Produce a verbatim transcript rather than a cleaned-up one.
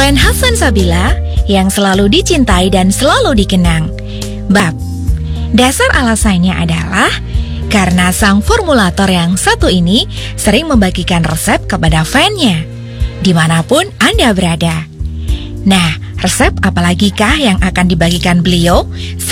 Fan Hasan Sabila yang selalu dicintai dan selalu dikenang. Bab, dasar alasannya adalah karena sang formulator yang satu ini sering membagikan resep kepada fannya, dimanapun Anda berada. Nah, resep apalagikah yang akan dibagikan beliau?